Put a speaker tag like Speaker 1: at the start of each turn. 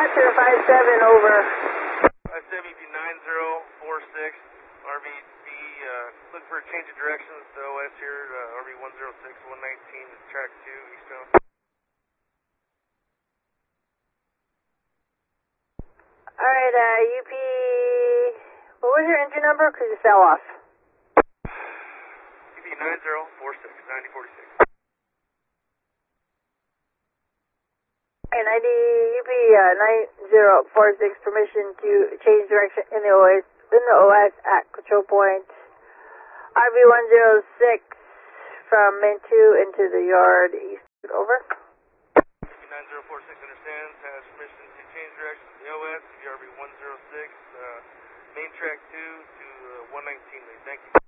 Speaker 1: Roger, 57, over.
Speaker 2: 57 UP9046, RVB, looking for a change of directions, the OS here, RV106, 119 is track 2, eastbound.
Speaker 1: Alright, UP, what was your engine number? Because you fell off.
Speaker 2: UP9046, 9046.
Speaker 1: And UP 9046, permission to change direction in the OS at control point RV106 from main 2 into the yard east. Over.
Speaker 2: UP9046 understands, has permission to change direction to the OS, RV106, main track 2 to 119. Thank you.